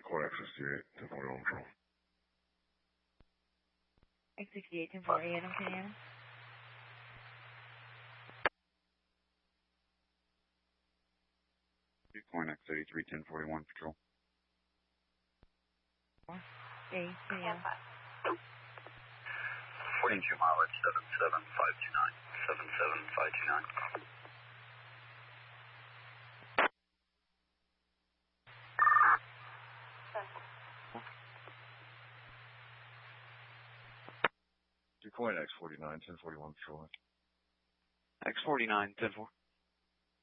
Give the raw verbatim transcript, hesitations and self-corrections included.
X sixty-eight, ten forty-one patrol. X sixty-eight, ten forty-eight, Adam, can you Adam? Point X eighty-three, ten forty-one patrol. Hey, can you Adam? forty-two mileage, seven seven five two nine. seven seven five two nine. Point X forty-nine, ten forty-one patrol. X forty-nine, ten four.